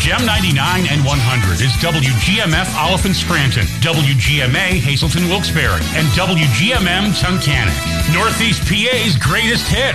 Gem 99 and 100 is WGMF Oliphant Scranton, WGMA Hazelton Wilkes-Barre, and WGMM Tunkhannock. Northeast PA's greatest hits.